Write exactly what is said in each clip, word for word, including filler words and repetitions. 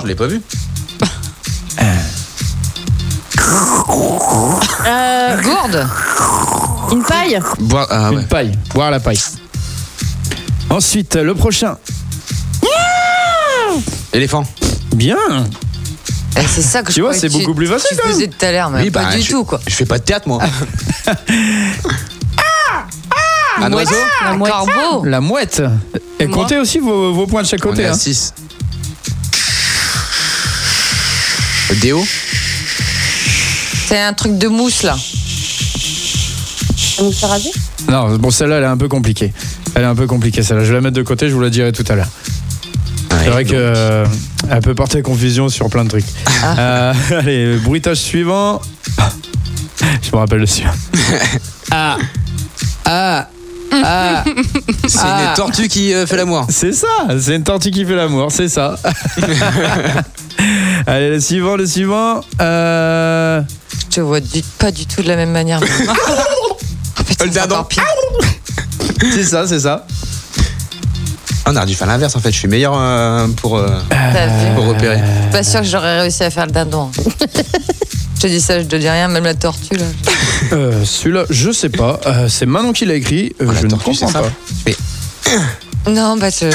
je l'ai pas vu. Euh, Gourde. Une paille. Boire, ah, ouais. Une paille. Boire la paille. Ensuite, le prochain. Éléphant. Bien. Eh, c'est ça que Tu je vois, croyais c'est que beaucoup plus facile, Tu quand même. faisais tout à l'heure, mais Oui, pas bah, du je, tout, quoi. Je fais pas de théâtre, moi. Un Mouette. oiseau. Un corbeau. La mouette. Et Moi. comptez aussi vos, vos points de chaque On côté. est à Hein. six. Le déo. C'est un truc de mousse, là. Un mousse à raser. Non, bon, celle-là, elle est un peu compliquée. Elle est un peu compliquée, celle-là. Je vais la mettre de côté, je vous la dirai tout à l'heure. C'est vrai que euh, elle peut porter confusion sur plein de trucs. Ah. Euh, allez, bruitage suivant. Je me rappelle le suivant. Ah. Ah. Ah. C'est Ah. une tortue qui euh, fait l'amour. C'est ça, c'est une tortue qui fait l'amour, c'est ça. Allez, le suivant, le suivant. Euh... Je te vois du- pas du tout de la même manière. Oh, putain, Le c'est dindon. encore pire. C'est ça, c'est ça. On aurait dû faire l'inverse en fait. Je suis meilleur euh, pour, euh, T'as vu. pour repérer. Pas sûr que j'aurais réussi à faire le dindon. Je te dis ça, je te dis rien, même la tortue, là. Euh, celui-là, je sais pas. Euh, c'est Manon qui l'a écrit. Euh, Oh, la je ne tortue, c'est comprends pas. simple. Mais Non, bah, je...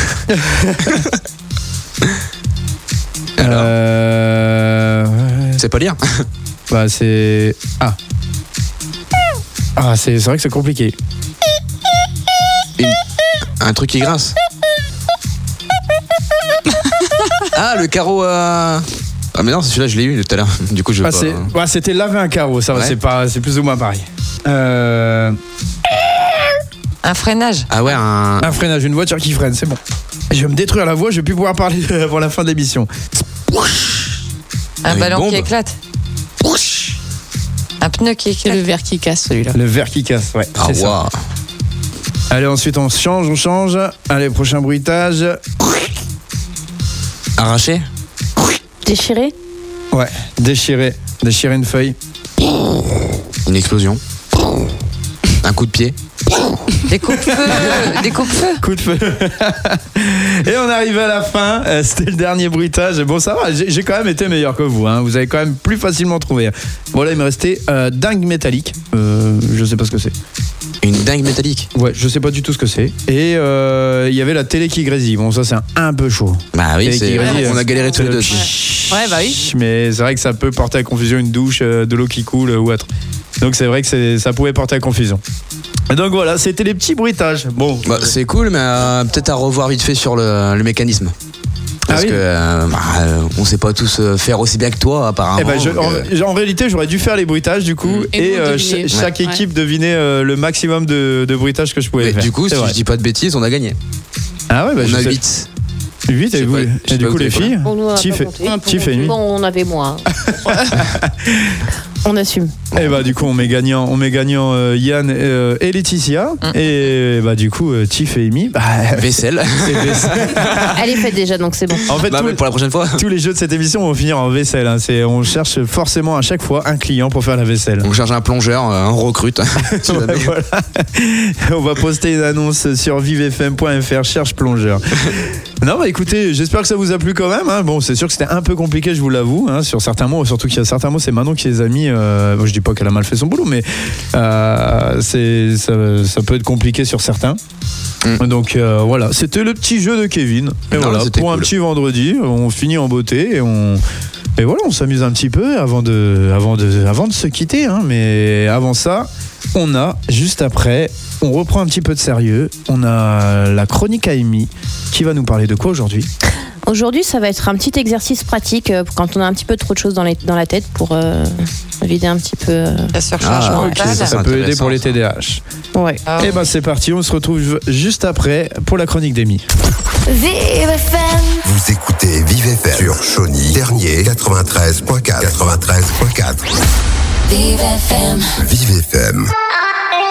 alors, Euh... c'est pas lire. Bah, c'est. Ah. Ah, c'est c'est vrai que c'est compliqué. Une- Un truc qui grince. Ah, le carreau. Euh... Ah, mais non, c'est celui-là, je l'ai eu tout à l'heure. Du coup, je vais Ah, pas. c'est... ouais, c'était laver un carreau, ça va, Ouais. c'est, pas... c'est plus ou moins pareil. Euh... Un freinage. Ah, ouais, un. Un freinage, une voiture qui freine, c'est bon. Je vais me détruire la voix, je vais plus pouvoir parler avant la fin de l'émission. Un Une ballon bombe. qui éclate. Un pneu qui C'est le éclate. verre qui casse, celui-là. Le verre qui casse, ouais. Ah, c'est ça. waouh. Allez, ensuite on change, on change. Allez, prochain bruitage. Arraché. Déchiré. Ouais, déchirer. Déchirer une feuille. Une explosion. Un coup de pied. Des coupe-feu. Des coupe-feu. Coup de feu. Et on arrive à la fin. Euh, C'était le dernier bruitage. Bon, ça va, j'ai, j'ai quand même été meilleur que vous. Hein. Vous avez quand même plus facilement trouvé. Bon, là, il me restait euh, dingue métallique. Euh, je sais pas ce que c'est. Une dingue métallique. Ouais, je sais pas du tout ce que c'est. Et euh, il y avait la télé qui grésille. Bon, ça, c'est un, un peu chaud. Bah oui, Télé c'est... qui grésille, on a euh, galéré tous les deux. Ouais, bah oui. Mais c'est vrai que ça peut porter à confusion une douche, euh, de l'eau qui coule euh, ou autre. Donc c'est vrai que c'est, ça pouvait porter à confusion. Et donc voilà, c'était les petits bruitages. Bon, Bah, c'est cool, mais euh, peut-être à revoir vite fait sur le, le mécanisme. Parce Ah oui. que euh, bah, euh, on sait pas tous euh, faire aussi bien que toi, apparemment. eh ben, je- donc, euh, en, en réalité, j'aurais dû faire les bruitages du coup, Et et, vous euh, deviner. ch- chaque Ouais. équipe devinait euh, le maximum de, de bruitages que je pouvais mais faire. du coup, C'est si vrai. je dis pas de bêtises, on a gagné. Ah ouais, bah, on je a sais. huit. huit, Je et, sais vous, pas- je et sais du pas coup où les t'es, filles, On nous a pas Tiff et, compté. Tiff et Amy. Bon, on avait moins. On assume. Et bah du coup on met gagnant, on met gagnant euh, Yann euh, et Laetitia, et bah du coup euh, Tiff et Amy, bah, Vaisselle. c'est vaisselle. Elle est faite déjà, donc c'est bon. En fait, Bah, tout- mais pour la prochaine fois. tous les jeux de cette émission vont finir en vaisselle. Hein. C'est, on cherche forcément à chaque fois un client pour faire la vaisselle. On cherche un plongeur, euh, on recrute. Si Ouais, jamais. voilà. On va poster une annonce sur vivefm point f r, cherche plongeur. Non, bah écoutez, j'espère que ça vous a plu quand même. Hein. Bon, c'est sûr que c'était un peu compliqué, je vous l'avoue, hein, sur certains mots. Surtout qu'il y a certains mots, c'est Manon qui les a mis. Euh, bon, je dis pas qu'elle a mal fait son boulot, mais euh, c'est, ça, ça peut être compliqué sur certains. Mm. Donc euh, voilà, c'était le petit jeu de Kevin. Et Non, voilà, c'était pour un cool. petit vendredi, on finit en beauté et on. Et voilà, on s'amuse un petit peu avant de, avant de, avant de se quitter. Hein. Mais avant ça, on a, juste après, on reprend un petit peu de sérieux. On a la chronique à Amy qui va nous parler de quoi aujourd'hui ? Aujourd'hui, ça va être un petit exercice pratique euh, quand on a un petit peu trop de choses dans, les, dans la tête pour euh, vider un petit peu. euh, La surcharge Ah, mentale. ok, ça, Ça peut aider intéressant, pour les ça. T D A H. Ouais. Ah, Et ben c'est parti, on se retrouve juste après pour la chronique d'Amy. Vive F M. Vous écoutez Vive F M sur Chauny, Dernier, quatre-vingt-treize point quatre. quatre-vingt-treize point quatre. Vive F M. Vive F M.